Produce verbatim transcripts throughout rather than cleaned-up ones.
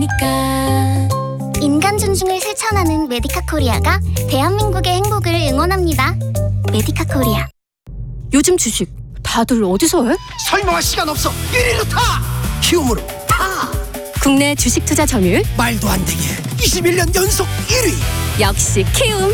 인간 존중을 실천하는 메디카 코리아가 대한민국의 행복을 응원합니다. 메디카 코리아. 요즘 주식 다들 어디서 해? 설명할 시간 없어. 일 위로 타. 키움으로 타. 국내 주식 투자 점유율 말도 안 되게 이십일 년 연속 일 위. 역시 키움.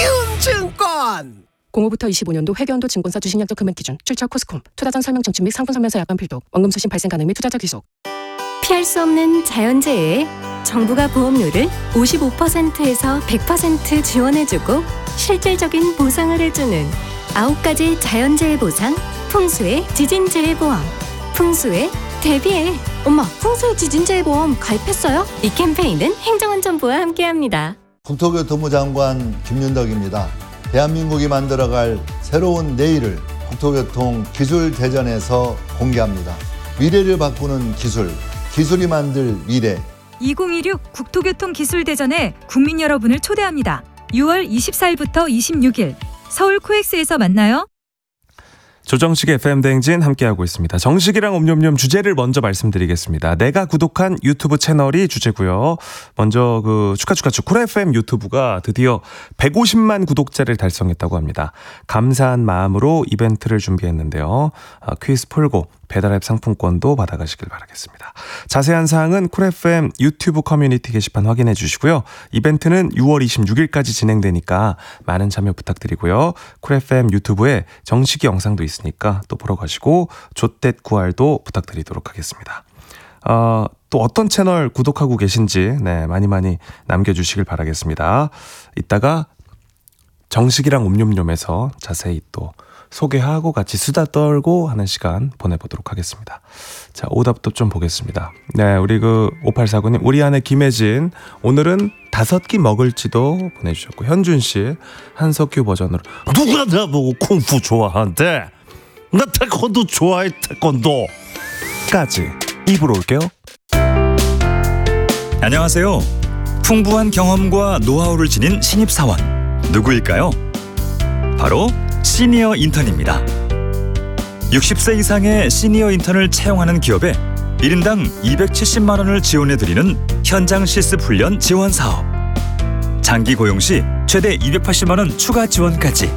키움증권. 공오부터 이십오 년도 회계연도 증권사 주식약정 금액 기준 출처 코스콤 투자 전 설명 청취 및 상품 설명서 약관 필독 원금 수신 발생 가능 및 투자자 귀속. 피할 수 없는 자연재해에 정부가 보험료를 오십오 퍼센트에서 백 퍼센트 지원해주고 실질적인 보상을 해주는 아홉 가지 자연재해 보상 풍수의 지진재해 보험. 풍수에 대비해. 엄마, 풍수의 지진재해 보험 가입했어요? 이 캠페인은 행정안전부와 함께합니다. 국토교통부 장관 김윤덕입니다. 대한민국이 만들어갈 새로운 내일을 국토교통 기술대전에서 공개합니다. 미래를 바꾸는 기술, 기술이 만들 미래. 이천이십육 국토교통기술대전에 국민 여러분을 초대합니다. 유월 이십사일부터 이십육일 서울 코엑스에서 만나요. 조정식의 에프엠 대행진 함께하고 있습니다. 정식이랑 옴뇸뇸 주제를 먼저 말씀드리겠습니다. 내가 구독한 유튜브 채널이 주제고요. 먼저 그 축하 축하 축 쿨 에프엠 유튜브가 드디어 백오십만 구독자를 달성했다고 합니다. 감사한 마음으로 이벤트를 준비했는데요. 아, 퀴즈 풀고 배달앱 상품권도 받아가시길 바라겠습니다. 자세한 사항은 쿨 에프엠 유튜브 커뮤니티 게시판 확인해 주시고요. 이벤트는 유월 이십육일까지 진행되니까 많은 참여 부탁드리고요. 쿨 에프엠 유튜브에 정식이 영상도 있으니까 또 보러 가시고 조댓 구알도 부탁드리도록 하겠습니다. 어, 또 어떤 채널 구독하고 계신지 네, 많이 많이 남겨주시길 바라겠습니다. 이따가 정식이랑 옴뇸뇸에서 자세히 또 소개하고 같이 수다 떨고 하는 시간 보내보도록 하겠습니다. 자, 오답도 좀 보겠습니다. 네, 우리 그 오팔사구님, 우리 아내 김혜진, 오늘은 다섯 끼 먹을지도 보내주셨고, 현준씨, 한석규 버전으로, 누가 나보고 쿵푸 좋아한대? 나 태권도 좋아해. 태권도 까지 입으로 올게요. 안녕하세요. 풍부한 경험과 노하우를 지닌 신입사원 누구일까요? 바로 시니어 인턴입니다. 육십 세 이상의 시니어 인턴을 채용하는 기업에 일 인당 이백칠십만 원을 지원해드리는 현장 실습 훈련 지원 사업. 장기 고용 시 최대 이백팔십만 원 추가 지원까지